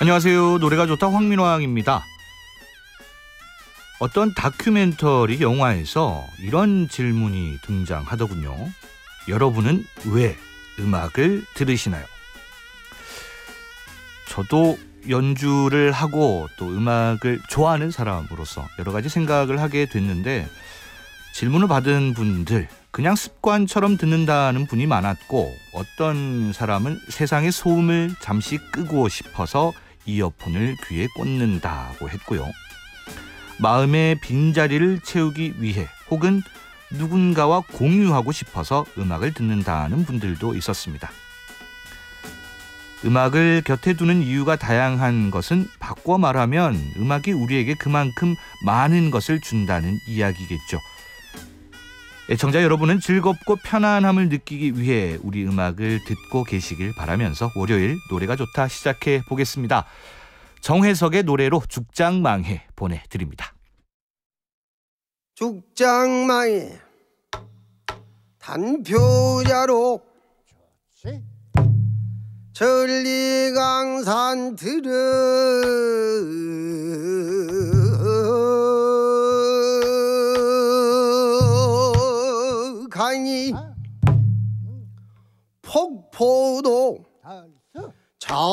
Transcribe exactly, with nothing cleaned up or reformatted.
안녕하세요. 노래가 좋다 황민왕입니다. 어떤 다큐멘터리 영화에서 이런 질문이 등장하더군요. 여러분은 왜 음악을 들으시나요? 저도 연주를 하고 또 음악을 좋아하는 사람으로서 여러 가지 생각을 하게 됐는데, 질문을 받은 분들 그냥 습관처럼 듣는다는 분이 많았고, 어떤 사람은 세상의 소음을 잠시 끄고 싶어서 이어폰을 귀에 꽂는다고 했고요. 마음의 빈자리를 채우기 위해 혹은 누군가와 공유하고 싶어서 음악을 듣는다는 분들도 있었습니다. 음악을 곁에 두는 이유가 다양한 것은 바꿔 말하면 음악이 우리에게 그만큼 많은 것을 준다는 이야기겠죠. 애청자 여러분은 즐겁고 편안함을 느끼기 위해 우리 음악을 듣고 계시길 바라면서 월요일 노래가 좋다 시작해 보겠습니다. 정혜석의 노래로 죽장망해 보내드립니다. 죽장망해 단표자로 천리강산 들어가니 폭포도